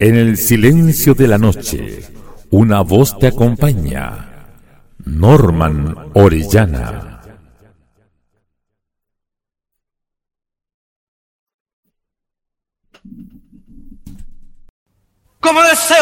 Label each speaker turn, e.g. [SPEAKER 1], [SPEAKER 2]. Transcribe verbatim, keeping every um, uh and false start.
[SPEAKER 1] En el silencio de la noche, una voz te acompaña. Norman Orellana.
[SPEAKER 2] Como deseo